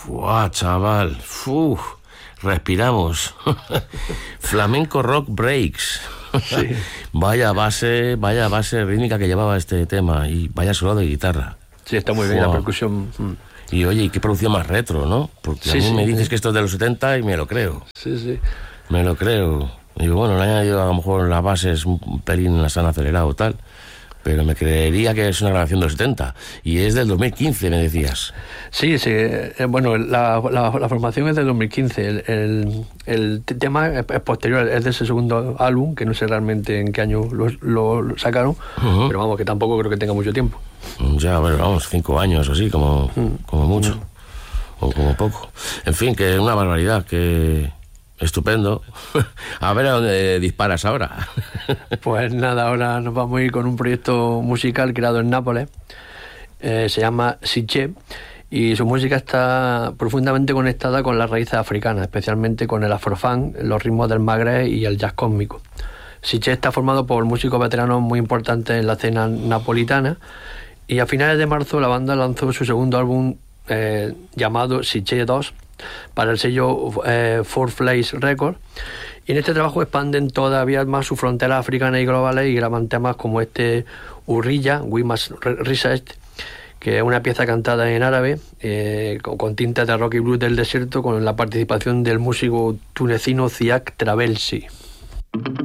¡Fua, chaval! ¡Uf! Respiramos. Flamenco Rock Breaks. Sí. Vaya base rítmica que llevaba este tema y vaya solo de guitarra. Sí, está muy bien la percusión. Y oye, ¿y qué producción más retro, no? Porque Sí, a mí sí, me dices que esto es de los 70 y me lo creo. Sí, sí. Me lo creo. Digo, bueno, le han añadido a lo mejor las bases un pelín, las han acelerado o tal, pero me creería que es una grabación de los 70 y es del 2015, me decías. Sí, sí. Bueno, la formación es del 2015. El tema es posterior, es de ese segundo álbum, que no sé realmente en qué año lo sacaron, pero vamos, que tampoco creo que tenga mucho tiempo. Ya, bueno, vamos, 5 años o así, como mucho, o como poco. En fin, que una barbaridad, que estupendo. A ver a dónde disparas ahora. Pues nada, ahora nos vamos a ir con un proyecto musical creado en Nápoles. Se llama Siché y su música está profundamente conectada con las raíces africanas, especialmente con el afrofunk, los ritmos del Magreb y el jazz cósmico. Siché está formado por músicos veteranos muy importantes en la escena napolitana y a finales de marzo la banda lanzó su segundo álbum llamado Siché 2 para el sello Four Place Records, y en este trabajo expanden todavía más sus fronteras africanas y globales y graban temas como este Urrilla, We Must Resist, que es una pieza cantada en árabe con tintas de rock y blues del desierto, con la participación del músico tunecino Ziak Travelsi.